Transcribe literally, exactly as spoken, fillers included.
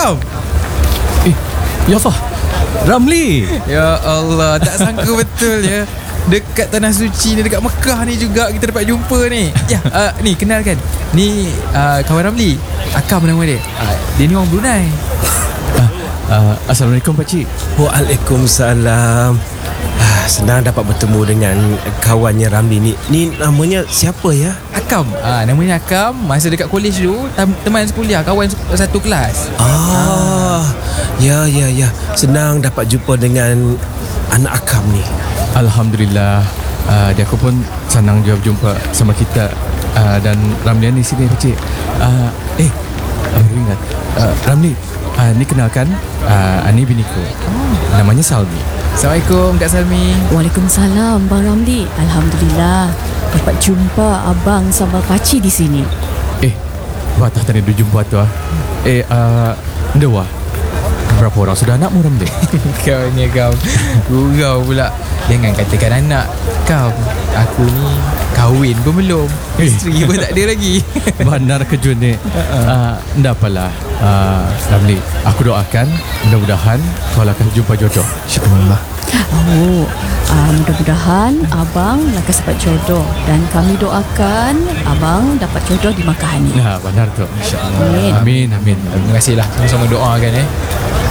Akam. Eh, ya Allah, Ramli. Ya Allah, tak sangka betul ya. Dekat Tanah Suci ni, dekat Mekah ni juga kita dapat jumpa ni. Ya, uh, ni kenalkan. Ni uh, kawan Ramli. Akam nama dia. Uh, dia ni orang Brunei. uh, uh, Assalamualaikum pakcik. Waalaikumsalam. Ah, senang dapat bertemu dengan kawannya Ramli ni. Ni namanya siapa ya? Akam. Uh, namanya Akam. Masa dekat kolej dulu, tam- teman sekuliah, kawan satu kelas. Ah, ya ya ya. Senang dapat jumpa dengan anak Akam ni. Alhamdulillah, uh, dia aku pun senang jawab jumpa sama kita, uh, dan Ramli di sini pakcik. Uh, eh, baru ingat. Uh, Ramli, uh, ni kenalkan, uh, ni biniku. Namanya Salmi. Assalamualaikum Kak Salmi. Waalaikumsalam Bang Ramli. Alhamdulillah dapat jumpa abang sama pakcik di sini. Eh, batah tadi dua jumpa tu ah. Eh, uh, Dewa. Berapa orang sudah anakmu Ramli? Kau ni kau gurau pula. Jangan katakan anak kau. Aku ni kahwin pun belum. Isteri pun tak ada lagi. Benar kejut ni. uh, Ndak apalah, uh, Ramli, aku doakan mudah-mudahan kau akan jumpa jodoh. Syukurlah. Oh, uh, mudah-mudahan abang akan dapat jodoh, dan kami doakan abang dapat jodoh di Makkah ni. Nah, benar tu. Amin. Amin, amin. Terima kasihlah. Sama-sama doakan eh.